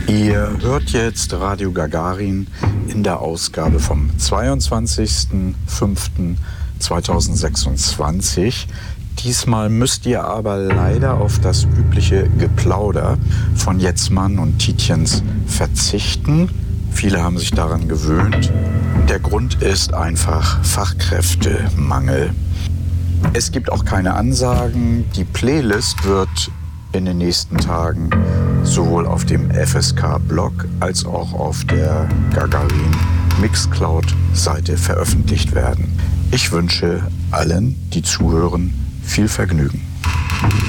Ihr hört jetzt Radio Gagarin in der Ausgabe vom 22.05.2026. Diesmal müsst ihr aber leider auf das übliche Geplauder von Jetzmann und Tietjens verzichten. Viele haben sich daran gewöhnt. Der Grund ist einfach Fachkräftemangel. Es gibt auch keine Ansagen. Die Playlist wird in den nächsten Tagen sowohl auf dem FSK-Blog als auch auf der Gagarin Mixcloud-Seite veröffentlicht werden. Ich wünsche allen, die zuhören, viel Vergnügen.